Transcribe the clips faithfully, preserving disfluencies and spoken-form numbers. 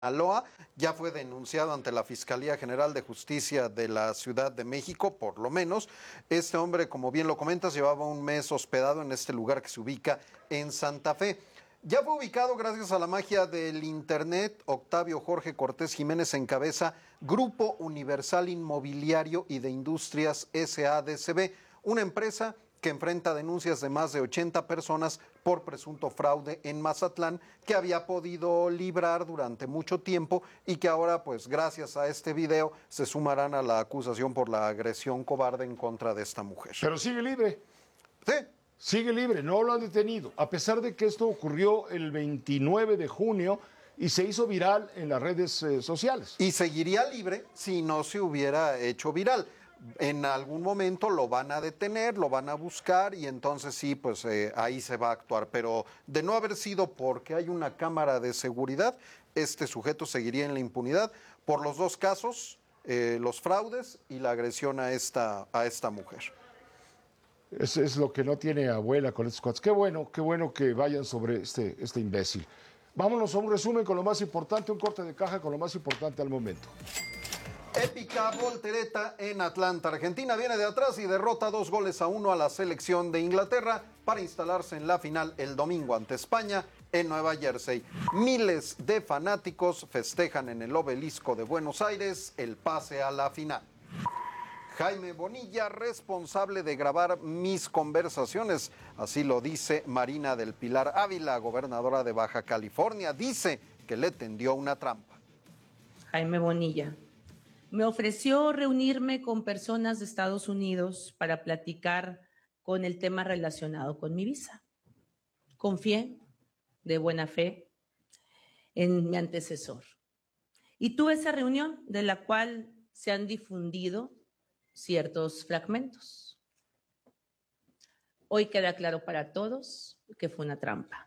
Sinaloa, ya fue denunciado ante la Fiscalía General de Justicia de la Ciudad de México, por lo menos. Este hombre, como bien lo comentas, llevaba un mes hospedado en este lugar que se ubica en Santa Fe. Ya fue ubicado gracias a la magia del Internet. Octavio Jorge Cortés Jiménez encabeza Grupo Universal Inmobiliario y de Industrias S A D C B, una empresa que enfrenta denuncias de más de ochenta personas por presunto fraude en Mazatlán, que había podido librar durante mucho tiempo y que ahora, pues gracias a este video, se sumarán a la acusación por la agresión cobarde en contra de esta mujer. Pero sigue libre. Sí. Sigue libre, no lo han detenido, a pesar de que esto ocurrió el veintinueve de junio y se hizo viral en las redes eh, sociales. Y seguiría libre si no se hubiera hecho viral. En algún momento lo van a detener, lo van a buscar y entonces sí, pues eh, ahí se va a actuar. Pero de no haber sido porque hay una cámara de seguridad, este sujeto seguiría en la impunidad por los dos casos, eh, los fraudes y la agresión a esta, a esta mujer. Es, es lo que no tiene abuela con estos cuates. Qué bueno, qué bueno que vayan sobre este, este imbécil. Vámonos a un resumen con lo más importante, un corte de caja con lo más importante al momento. Épica voltereta en Atlanta. Argentina viene de atrás y derrota dos goles a uno a la selección de Inglaterra para instalarse en la final el domingo ante España en Nueva Jersey. Miles de fanáticos festejan en el Obelisco de Buenos Aires el pase a la final. Jaime Bonilla, responsable de grabar mis conversaciones, así lo dice Marina del Pilar Ávila, gobernadora de Baja California, dice que le tendió una trampa. Jaime Bonilla me ofreció reunirme con personas de Estados Unidos para platicar con el tema relacionado con mi visa. Confié de buena fe en mi antecesor. Y tuve esa reunión de la cual se han difundido ciertos fragmentos. Hoy queda claro para todos que fue una trampa.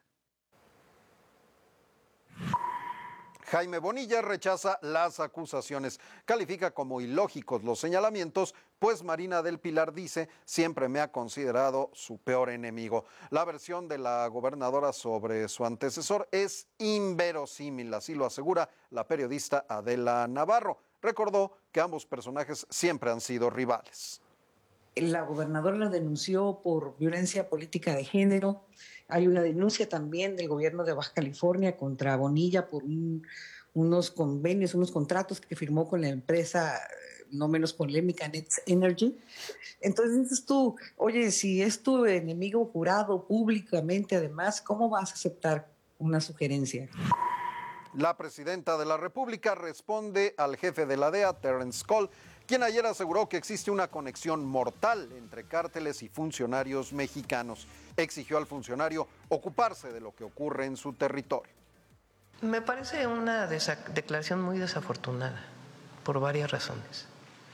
Jaime Bonilla rechaza las acusaciones, califica como ilógicos los señalamientos, pues Marina del Pilar dice siempre me ha considerado su peor enemigo. La versión de la gobernadora sobre su antecesor es inverosímil, así lo asegura la periodista Adela Navarro. Recordó que ambos personajes siempre han sido rivales. La gobernadora la denunció por violencia política de género. Hay una denuncia también del gobierno de Baja California contra Bonilla por un, unos convenios, unos contratos que firmó con la empresa no menos polémica, Nets Energy. Entonces dices tú, oye, si es tu enemigo jurado públicamente, además, ¿cómo vas a aceptar una sugerencia? La presidenta de la República responde al jefe de la D E A, Terence Cole, quien ayer aseguró que existe una conexión mortal entre cárteles y funcionarios mexicanos. Exigió al funcionario ocuparse de lo que ocurre en su territorio. Me parece una declaración muy desafortunada, por varias razones.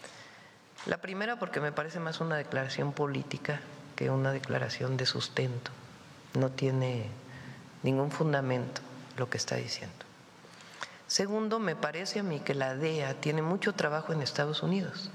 La primera, porque me parece más una declaración política que una declaración de sustento. No tiene ningún fundamento lo que está diciendo. Segundo, me parece a mí que la D E A tiene mucho trabajo en Estados Unidos.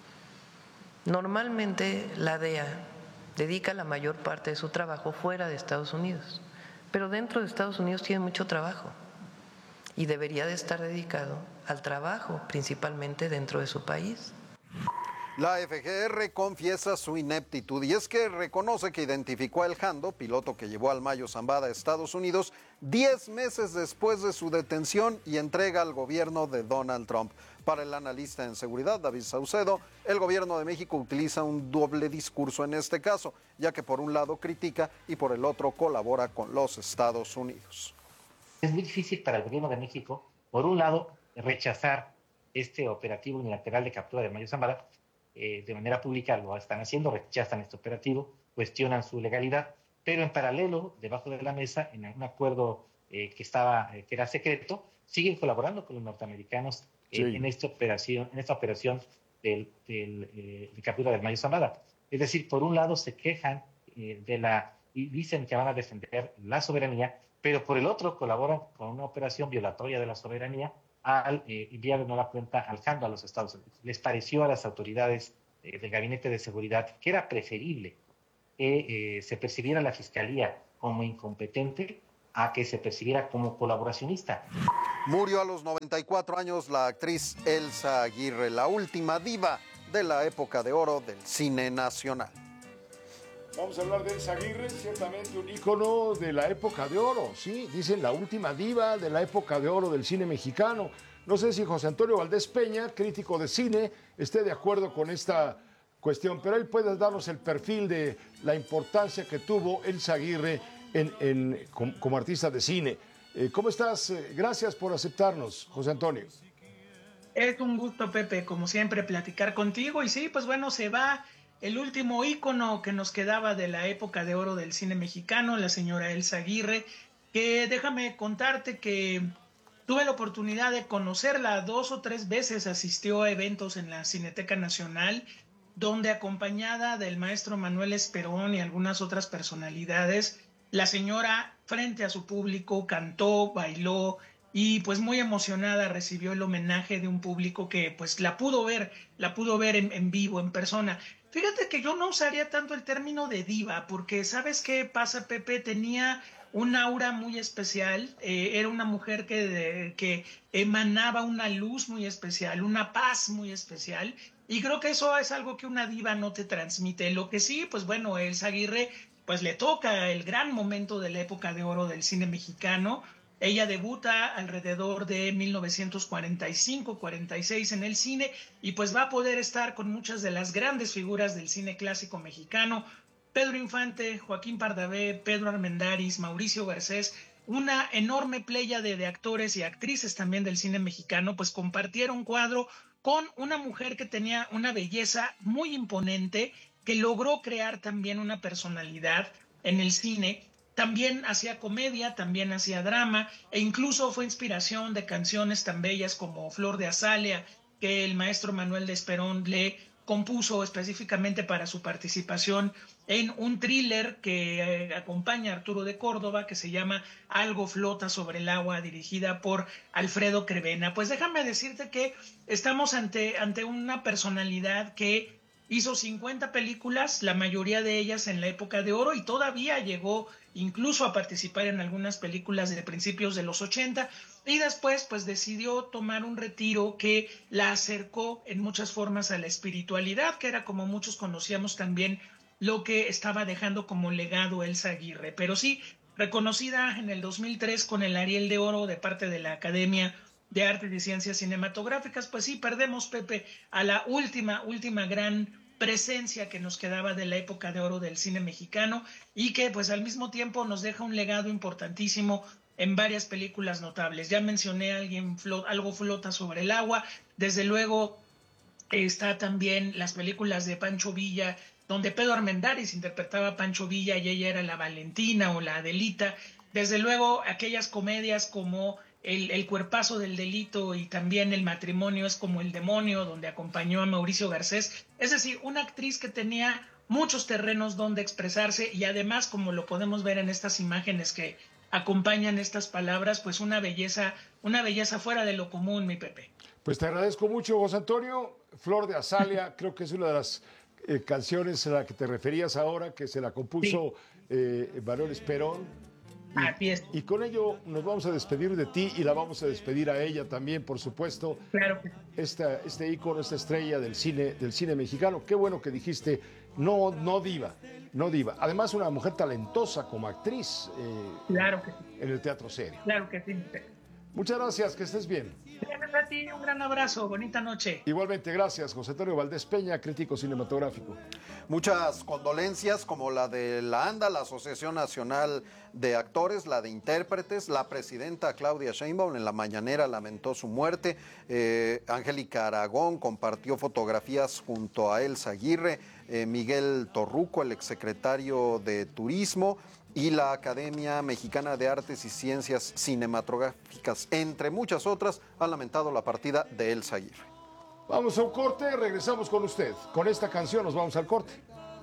Normalmente la D E A dedica la mayor parte de su trabajo fuera de Estados Unidos, pero dentro de Estados Unidos tiene mucho trabajo y debería de estar dedicado al trabajo, principalmente dentro de su país. La F G R confiesa su ineptitud y es que reconoce que identificó a El Jando, piloto que llevó al Mayo Zambada a Estados Unidos, diez meses después de su detención y entrega al gobierno de Donald Trump. Para el analista en seguridad, David Saucedo, el gobierno de México utiliza un doble discurso en este caso, ya que por un lado critica y por el otro colabora con los Estados Unidos. Es muy difícil para el gobierno de México, por un lado, rechazar este operativo unilateral de captura de Mayo Zambada. Eh, de manera pública lo están haciendo, rechazan este operativo, cuestionan su legalidad, pero en paralelo, debajo de la mesa, en un acuerdo eh, que estaba, eh, que era secreto, siguen colaborando con los norteamericanos eh, sí. en esta operación, en esta operación del, del, eh, de captura del Mayo Zambada. Es decir, por un lado se quejan eh, de la y dicen que van a defender la soberanía, pero por el otro colaboran con una operación violatoria de la soberanía al eh, enviar de nueva cuenta al Jando a los Estados Unidos. Les pareció a las autoridades eh, del Gabinete de Seguridad que era preferible que eh, se percibiera a la Fiscalía como incompetente a que se percibiera como colaboracionista. Murió a los noventa y cuatro años la actriz Elsa Aguirre, la última diva de la época de oro del cine nacional. Vamos a hablar de Elsa Aguirre, ciertamente un ícono de la época de oro, sí, dicen la última diva de la época de oro del cine mexicano. No sé si José Antonio Valdés Peña, crítico de cine, esté de acuerdo con esta cuestión, pero él puede darnos el perfil de la importancia que tuvo Elsa Aguirre en, en, como, como artista de cine. Eh, ¿Cómo estás? Gracias por aceptarnos, José Antonio. Es un gusto, Pepe, como siempre, platicar contigo. Y sí, pues bueno, se va el último ícono que nos quedaba de la época de oro del cine mexicano, la señora Elsa Aguirre, que déjame contarte que tuve la oportunidad de conocerla dos o tres veces, asistió a eventos en la Cineteca Nacional, donde acompañada del maestro Manuel Esperón y algunas otras personalidades, la señora frente a su público cantó, bailó y pues muy emocionada recibió el homenaje de un público que pues la pudo ver, la pudo ver en, en vivo, en persona. Fíjate que yo no usaría tanto el término de diva, porque ¿sabes qué pasa, Pepe? Tenía un aura muy especial, eh, era una mujer que, de, que emanaba una luz muy especial, una paz muy especial, y creo que eso es algo que una diva no te transmite. Lo que sí, pues bueno, Elsa Aguirre, pues le toca el gran momento de la época de oro del cine mexicano. Ella debuta alrededor de mil novecientos cuarenta y cinco, cuarenta y seis en el cine y pues va a poder estar con muchas de las grandes figuras del cine clásico mexicano. Pedro Infante, Joaquín Pardavé, Pedro Armendáriz, Mauricio Garcés, una enorme pléyade de actores y actrices también del cine mexicano, pues compartieron cuadro con una mujer que tenía una belleza muy imponente, que logró crear también una personalidad en el cine. También hacía comedia, también hacía drama e incluso fue inspiración de canciones tan bellas como Flor de Azalea, que el maestro Manuel de Esperón le compuso específicamente para su participación en un thriller que eh, acompaña a Arturo de Córdoba, que se llama Algo flota sobre el agua, dirigida por Alfredo Crevena. Pues déjame decirte que estamos ante, ante una personalidad que hizo cincuenta películas, la mayoría de ellas en la época de oro, y todavía llegó incluso a participar en algunas películas de principios de los ochenta, y después pues decidió tomar un retiro que la acercó en muchas formas a la espiritualidad, que era como muchos conocíamos también lo que estaba dejando como legado Elsa Aguirre. Pero sí, reconocida en el dos mil tres con el Ariel de Oro de parte de la Academia de Artes y Ciencias Cinematográficas, pues sí, perdemos, Pepe, a la última, última gran presencia que nos quedaba de la época de oro del cine mexicano y que pues al mismo tiempo nos deja un legado importantísimo en varias películas notables. Ya mencioné alguien flot, algo flota sobre el agua, desde luego está también las películas de Pancho Villa, donde Pedro Armendáriz interpretaba a Pancho Villa y ella era la Valentina o la Adelita. Desde luego aquellas comedias como El, el cuerpazo del delito y también El matrimonio es como el demonio, donde acompañó a Mauricio Garcés. Es decir, una actriz que tenía muchos terrenos donde expresarse y además, como lo podemos ver en estas imágenes que acompañan estas palabras, pues una belleza, una belleza fuera de lo común, mi Pepe. Pues te agradezco mucho, José Antonio. Flor de Azalea, creo que es una de las eh, canciones a la que te referías ahora, que se la compuso sí. eh, Manuel Esperón. Y, y con ello nos vamos a despedir de ti y la vamos a despedir a ella también, por supuesto. Claro. Esta, este ícono, esta estrella del cine, del cine mexicano. Qué bueno que dijiste, no, no diva, no diva. Además, una mujer talentosa como actriz eh, claro que sí. en el teatro serio. Claro que sí. Muchas gracias, que estés bien. Gracias a ti, un gran abrazo, bonita noche. Igualmente, gracias, José Antonio Valdés Peña, crítico cinematográfico. Muchas condolencias, como la de la ANDA, la Asociación Nacional de Actores, la de Intérpretes. La presidenta Claudia Sheinbaum en la mañanera lamentó su muerte. Eh, Angélica Aragón compartió fotografías junto a Elsa Aguirre, eh, Miguel Torruco, el exsecretario de Turismo, y la Academia Mexicana de Artes y Ciencias Cinematográficas, entre muchas otras, han lamentado la partida de Elsa Aguirre. Vamos a un corte, regresamos con usted. Con esta canción nos vamos al corte.